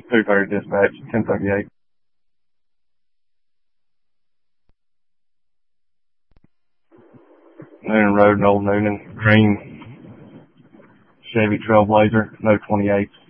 2:30 dispatch, 10:38. Noonan Road, Old Noonan, green Chevy Trailblazer, no 28s.